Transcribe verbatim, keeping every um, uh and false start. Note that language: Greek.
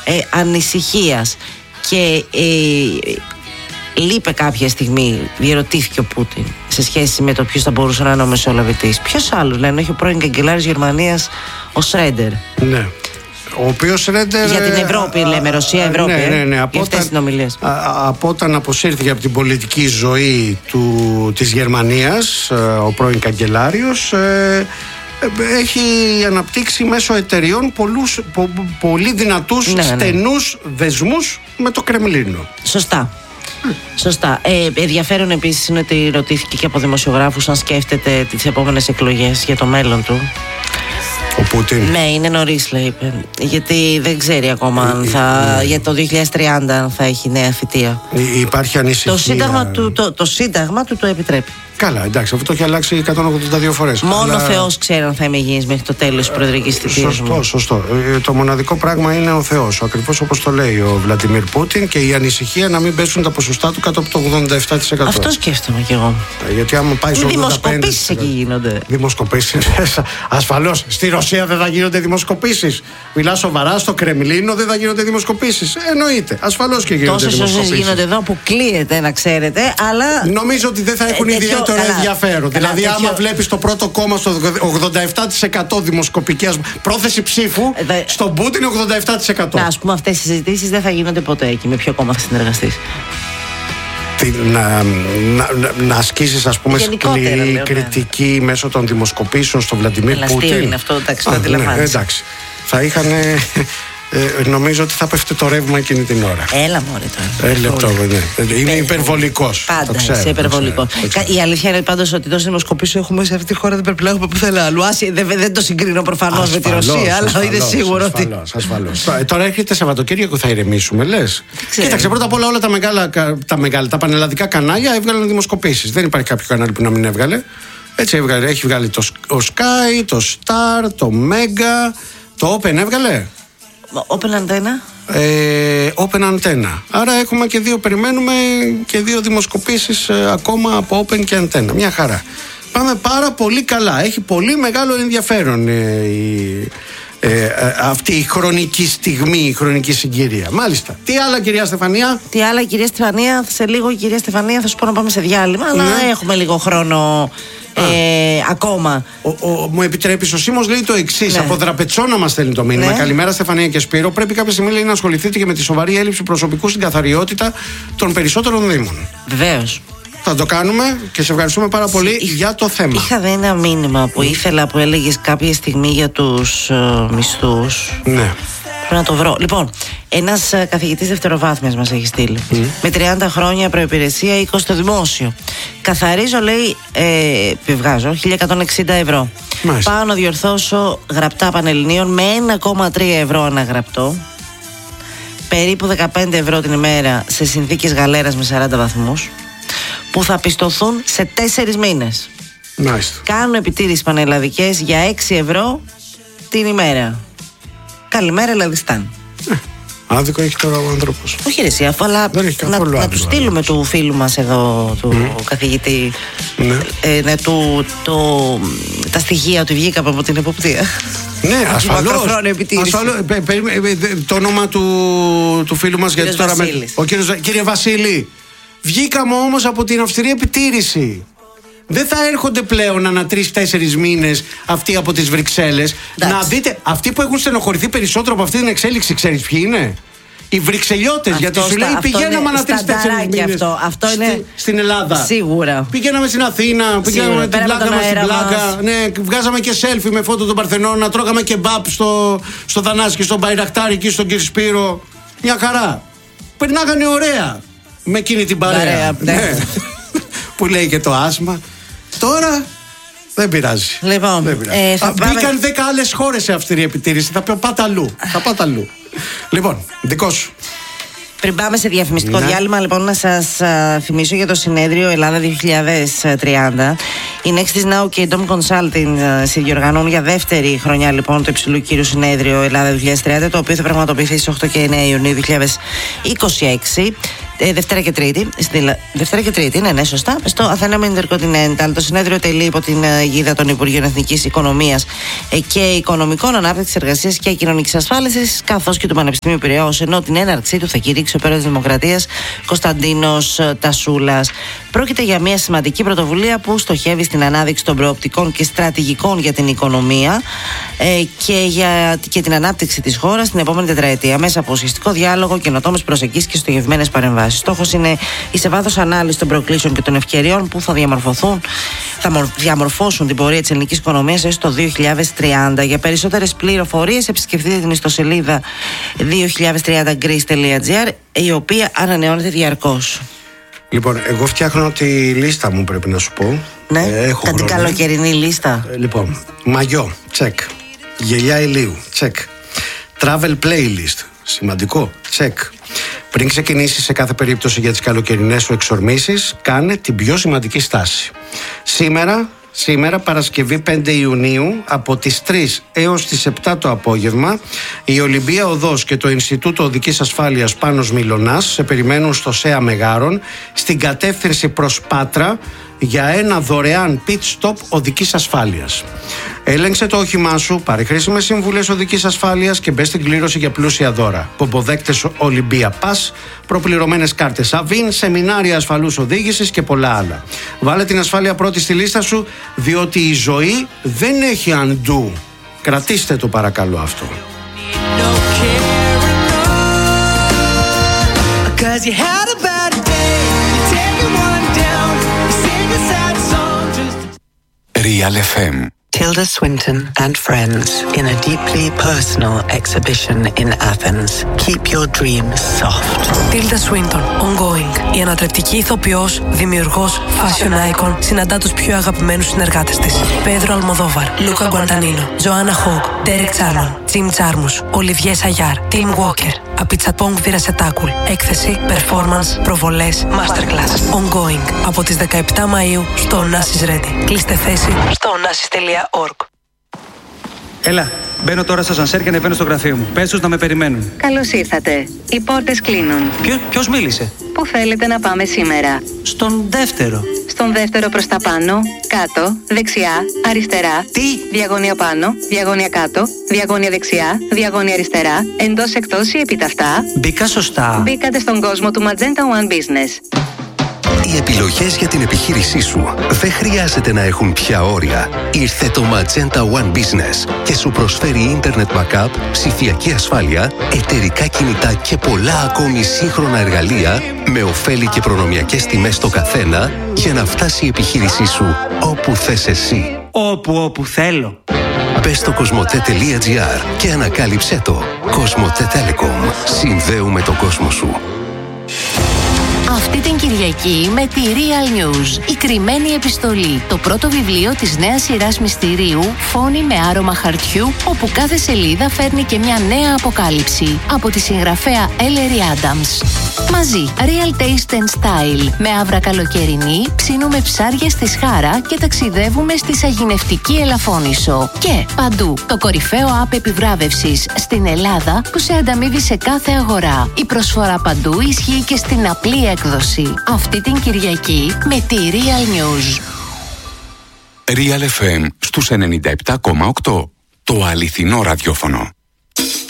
ε, ανησυχίας και ε, λείπε κάποια στιγμή, διερωτήθηκε ο Πούτιν σε σχέση με το ποιος θα μπορούσε να είναι ο μεσολαβητής. Ποιος άλλος, λένε, έχει ο πρώην καγκελάριος Γερμανίας, ο Σρέντερ. Ναι. Ο οποίος Σρέντερ. Για την Ευρώπη, α, λέμε, Ρωσία-Ευρώπη. Ναι, ναι, ναι. Ε, Από, για αυτές τις συνομιλίες. από όταν αποσύρθηκε από την πολιτική ζωή του, της Γερμανίας, ο πρώην καγκελάριος, ε, έχει αναπτύξει μέσω εταιριών πολλούς, πο, πολύ δυνατούς, ναι, στενούς ναι. δεσμούς με το Κρεμλίνο. Σωστά. Mm. Σωστά. Ε, ενδιαφέρον επίσης είναι ότι ρωτήθηκε και από δημοσιογράφους αν σκέφτεται τις επόμενες εκλογές για το μέλλον του. Ο Πούτιν. Ναι, είναι νωρίς, λέει. Γιατί δεν ξέρει ακόμα αν θα, mm. για το δύο χιλιάδες τριάντα αν θα έχει νέα θητεία. Υπάρχει ανησυχία. Το σύνταγμα του το, το, σύνταγμα του το επιτρέπει. Καλά, εντάξει, αυτό το έχει αλλάξει εκατόν ογδόντα δύο φορές. Μόνο αλλά... ο Θεός ξέρει αν θα είμαι υγιής μέχρι το τέλος της προεδρικής θητείας. Σωστό, μου. σωστό. Ε, το μοναδικό πράγμα είναι ο Θεός. Ακριβώς όπως το λέει ο Βλαντιμίρ Πούτιν, και η ανησυχία να μην πέσουν τα ποσοστά του κάτω από το ογδόντα επτά τοις εκατό. Αυτό σκέφτομαι κι εγώ. Ε, γιατί άμα πάει στο ογδόντα πέντε τοις εκατό. Δημοσκοπήσεις εκεί γίνονται. Δημοσκοπήσεις. Ασφαλώς. Στη Ρωσία δεν θα γίνονται δημοσκοπήσεις. Μιλά σοβαρά, στο Κρεμλίνο δεν θα γίνονται δημοσκοπήσεις. Εννοείται. Ασφαλώς και γίνονται δημοσκοπήσεις. Τόσες γίνονται εδώ που κλείεται, να ξέρετε, αλλά. Νομίζω ότι δεν θα έχουν ε, ιδιαίτερο τέτοιο... ενδιαφέρον. Καλά, δηλαδή, τέτοιο... άμα βλέπεις το πρώτο κόμμα στο ογδόντα επτά τοις εκατό δημοσκοπικές πρόθεση ψήφου, ε, στον Πούτιν ογδόντα επτά τοις εκατό. Να, ας πούμε, αυτές οι συζητήσεις δεν θα γίνονται ποτέ εκεί. Με ποιο κόμμα θα συνεργαστείς? Να, να, να ασκήσεις, ας πούμε, σκληρή λέω, κριτική ναι. μέσω των δημοσκοπήσεων στον Βλαντιμίρ Πούτιν. Ελαστείο είναι αυτό, εντάξει, το αντιλαμβάνεσαι. Ναι, εντάξει. Θα είχαν. Ε, νομίζω ότι θα πέφτει το ρεύμα εκείνη την ώρα. Έλα μωρέ τώρα. Ε, λεπτό, ναι. Είναι υπερβολικός. Πάντα είσαι υπερβολικός. Η αλήθεια είναι πάντως ότι τόσες δημοσκοπήσεις έχουμε σε αυτή τη χώρα, δεν πρέπει να έχουμε πουθενά άλλου. Δεν, δεν το συγκρίνω προφανώς με τη Ρωσία, αλλά είναι σίγουρο ότι. Ασφαλώς. Τώρα έρχεται Σαββατοκύριακο, θα ηρεμήσουμε, λες? Κοίταξε, πρώτα απ' όλα όλα τα μεγάλα, τα, μεγάλα, τα πανελλαδικά κανάλια έβγαλαν δημοσκοπήσεις. Δεν υπάρχει κάποιο κανάλι που να μην έβγαλε. Έτσι έβγαλε. Έχει βγάλει το Sky, το Star, το Mega, το Open έβγαλε. Open Antenna. Ε, open Antenna. Άρα έχουμε και δύο, περιμένουμε και δύο δημοσκοπήσεις ε, ακόμα από Open και Antenna. Μια χαρά. Πάμε πάρα πολύ καλά. Έχει πολύ μεγάλο ενδιαφέρον ε, η, ε, ε, αυτή η χρονική στιγμή, η χρονική συγκυρία. Μάλιστα. Τι άλλα, κυρία Στεφανία? Τι άλλα, κυρία Στεφανία? Σε λίγο, κυρία Στεφανία, θα σου πω να πάμε σε διάλειμμα, ναι. αλλά έχουμε λίγο χρόνο. Ε, ακόμα. Ο, ο, μου επιτρέπεις, ο Σίμος λέει το εξής. Ναι. Από Δραπετσόνα μας στέλνει το μήνυμα. Ναι. Καλημέρα, Στεφανία και Σπύρο. Πρέπει κάποια στιγμή, λέει, να ασχοληθείτε και με τη σοβαρή έλλειψη προσωπικού στην καθαριότητα των περισσότερων Δήμων. Βεβαίως. Θα το κάνουμε και σε ευχαριστούμε πάρα πολύ Είχ, για το θέμα. Είχα δει ένα μήνυμα που ήθελα, που έλεγες κάποια στιγμή για τους uh, μισθούς. Ναι. Πρέπει να το βρω. Λοιπόν, ένας uh, καθηγητής δευτεροβάθμιας μας έχει στείλει. Mm. Με τριάντα χρόνια προϋπηρεσία, είκοσι στο δημόσιο. Καθαρίζω, λέει, ε, επιβγάζω χίλια εκατόν εξήντα ευρώ. Μάλιστα. Πάω να διορθώσω γραπτά πανελληνίων με ένα κόμμα τρία ευρώ αναγραπτό. Περίπου δεκαπέντε ευρώ την ημέρα σε συνθήκες γαλέρας με σαράντα βαθμούς. Που θα πιστωθούν σε τέσσερις μήνες. Nice. Κάνουν επιτήρηση πανελλαδικές για έξι ευρώ την ημέρα. Καλημέρα, Ελλαδιστάν. Ε, άδικο έχει τώρα ο άνθρωπος. Όχι, ρε εσύ, αφού, αλλά να, να του στείλουμε άδικος. Του φίλου μας εδώ, του mm. καθηγητή, ναι. ε, ναι, του, το, τα στοιχεία ότι βγήκαμε από την εποπτεία. Ναι, ασφαλώς. ασφαλώς. Πε, πε, πε, το όνομα του, του φίλου μας, γιατί τώρα με, ο κύριος, κύριε Βασίλη. Βγήκαμε όμως από την αυστηρή επιτήρηση. Δεν θα έρχονται πλέον ανά τρεις-τέσσερις μήνες αυτοί από τις Βρυξέλλες. Να δείτε, αυτοί που έχουν στενοχωρηθεί περισσότερο από αυτή την εξέλιξη, ξέρεις ποιοι είναι? Οι Βρυξελιώτες. Γιατί σου λέει πηγαίναμε ανά τρεις-τέσσερις μήνες αυτό, αυτό είναι στη, στην Ελλάδα. Σίγουρα. Πηγαίναμε στην Αθήνα, πηγαίναμε την πλάκα μας στην πλάκα. Ναι, βγάζαμε και σέλφι με φώτο των Παρθενών, τρώγαμε και μπαπ στο, στο Θανάσκη, στον Μπαϊρακτάρη εκεί στον κύριο Σπύρο. Μια χαρά. Περνάγανε ωραία με εκείνη την παρέα. Παρέα, ναι. Ναι. Που λέει και το άσμα. Τώρα δεν πειράζει. Λοιπόν, δεν πειράζει. Ε, θα Α, πάμε... Μπήκαν δέκα άλλες χώρες σε αυστηρή επιτήρηση. Θα πάτε αλλού. Θα πάτε αλλού. Λοιπόν, δικό σου. Πριν πάμε σε διαφημιστικό ναι. διάλειμμα, λοιπόν, να σας α, θυμίσω για το συνέδριο Ελλάδα δύο χιλιάδες τριάντα. Η Nextis Now και η Dom Consulting α, συνδιοργανώνουν για δεύτερη χρονιά, λοιπόν, το υψηλού κύρου συνέδριο Ελλάδα δύο χιλιάδες τριάντα, το οποίο θα πραγματοποιηθεί στις οκτώ και εννέα Ιουνίου δύο χιλιάδες είκοσι έξι. ε, Δευτέρα και Τρίτη. Στη, Δευτέρα και Τρίτη, ναι, ναι, σωστά. Στο Αθηναίων Intercontinental. Το συνέδριο τελεί υπό την αιγίδα των Υπουργείων Εθνικής Οικονομίας ε, και Οικονομικών, Ανάπτυξης, Εργασίας και Κοινωνικής Ασφάλισης, καθώς και του Πανεπιστημίου Πειραιώς, ενώ την έναρξή του θα κηρύξει ο Πρόεδρος της Δημοκρατίας Κωνσταντίνος Τασούλας. Πρόκειται για μια σημαντική πρωτοβουλία που στοχεύει στην ανάδειξη των προοπτικών και στρατηγικών για την οικονομία ε, και για και την ανάπτυξη της χώρας την επόμενη τετραετία μέσα από ουσιαστικό διάλογο, καινοτόμες προσεγγίσεις και στοχευμένες παρεμβάσεις. Στόχος είναι η σε βάθος ανάλυση των προκλήσεων και των ευκαιριών που θα διαμορφωθούν, θα διαμορφώσουν την πορεία της ελληνικής οικονομίας έως το δύο χιλιάδες τριάντα. Για περισσότερες πληροφορίες επισκεφτείτε την ιστοσελίδα δύο χιλιάδες τριάντα greece τελεία gr, η οποία ανανεώνεται διαρκώς. Λοιπόν, εγώ φτιάχνω τη λίστα μου, πρέπει να σου πω. Ναι, ε, έχω την καλοκαιρινή λίστα. Ε, λοιπόν, μαγιό, τσεκ. Γελιά ηλίου, τσεκ. Travel playlist, σημαντικό, τσεκ. Πριν ξεκινήσεις σε κάθε περίπτωση για τις καλοκαιρινές σου εξορμήσεις, κάνε την πιο σημαντική στάση. Σήμερα, σήμερα Παρασκευή πέντε Ιουνίου, από τις τρεις έως τις επτά το απόγευμα, η Ολυμπία Οδός και το Ινστιτούτο Οδικής Ασφάλειας Πάνος Μιλωνάς σε περιμένουν στο ΣΕΑ Μεγάρων, στην κατεύθυνση προς Πάτρα, για ένα δωρεάν pit stop οδικής ασφάλειας. Έλεγξε το όχημά σου, πάρε χρήσιμες συμβουλές οδικής ασφάλειας και μπες στην κλήρωση για πλούσια δώρα. Πομποδέκτες Ολυμπία Pass, προπληρωμένες κάρτες Αβίν, σεμινάρια ασφαλούς οδήγησης και πολλά άλλα. Βάλε την ασφάλεια πρώτη στη λίστα σου, διότι η ζωή δεν έχει undo. Κρατήστε το παρακαλώ αυτό. Real εφ εμ. Tilda Swinton and friends in a deeply personal exhibition in Athens. Keep your dreams soft. Tilda Swinton, ongoing. Η ανατρεπτική ηθοποιός, δημιουργός, fashion icon συναντά τους πιο αγαπημένους συνεργάτες της. Πέδρο Αλμοδόβαρ, Λούκα Γκουαντανίνο, Τζοάννα Χόγκ, Ντέρεκ Τσάρμαν, Τζιμ Τζάρμους, Ολιβιέ Σαγιάρ, Τιμ Walker, Απιτσαπόγκ Βιρασετάκουλ. Έκθεση, performance, προβολές, masterclass. Ongoing. Από τις δεκαεπτά Μαΐου στο Onassis Ready. Κλείστε θέση στο onassis τελεία org. Έλα, μπαίνω τώρα στο σανσέρ και ανεβαίνω στο γραφείο μου. Πες τους να με περιμένουν. Καλώς ήρθατε. Οι πόρτες κλείνουν. Ποιο, ποιος μίλησε? Πού θέλετε να πάμε σήμερα? Στον δεύτερο. Στον δεύτερο προς τα πάνω, κάτω, δεξιά, αριστερά. Τι? Διαγώνια πάνω, διαγώνια κάτω, διαγώνια δεξιά, διαγώνια αριστερά, εντός εκτός ή επιταυτά. Μπήκα σωστά. Μπήκατε στον κόσμο του Magenta One Business. Οι επιλογές για την επιχείρησή σου δεν χρειάζεται να έχουν πια όρια. Ήρθε το Magenta One Business και σου προσφέρει Internet Backup, ψηφιακή ασφάλεια, εταιρικά κινητά και πολλά ακόμη σύγχρονα εργαλεία με ωφέλη και προνομιακές τιμές στο καθένα για να φτάσει η επιχείρησή σου όπου θες εσύ. Όπου όπου θέλω. Μπες στο κοσμοτέ τελεία gr και ανακάλυψέ το. Κοσμοτέ Telecom. Συνδέουμε τον κόσμο σου. Αυτή την Κυριακή με τη Real News, η κρυμμένη επιστολή, το πρώτο βιβλίο της νέας σειράς μυστηρίου, φόνη με άρωμα χαρτιού, όπου κάθε σελίδα φέρνει και μια νέα αποκάλυψη, από τη συγγραφέα Ellery Adams. Μαζί, Real Taste and Style, με άβρα καλοκαιρινή, ψήνουμε ψάρια στη Σχάρα και ταξιδεύουμε στη σαγηνευτική Ελαφώνησο. Και παντού, το κορυφαίο app επιβράβευσης στην Ελλάδα που σε ανταμείβει σε κάθε αγορά. Η προσφορά παντού ισχύει και στην απλή έκδοση. Αυτή την Κυριακή με τη Real News. Real εφ εμ στους ενενήντα επτά κόμμα οκτώ. Το αληθινό ραδιόφωνο.